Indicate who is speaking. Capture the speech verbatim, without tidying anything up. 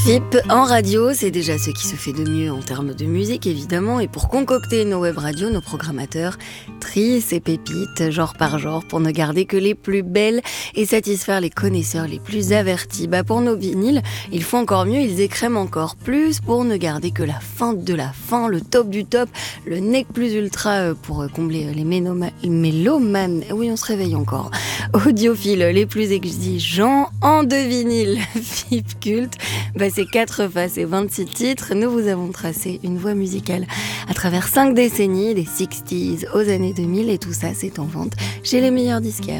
Speaker 1: F I P en radio, c'est déjà ce qui se fait de mieux en termes de musique évidemment, et pour concocter nos web radios, nos programmateurs trient ces pépites genre par genre pour ne garder que les plus belles et satisfaire les connaisseurs les plus avertis. Bah pour nos vinyles, ils font encore mieux, ils écrèment encore plus pour ne garder que la fin de la fin, le top du top, le nec plus ultra pour combler les ménoma- mélomanes. Oui, on se réveille encore. Audiophiles les plus exigeants en deux vinyles F I P culte. Bah, c'est quatre faces et vingt-six titres. Nous vous avons tracé une voie musicale à travers cinq décennies, des sixties aux années deux mille, et tout ça c'est en vente chez les meilleurs disquaires.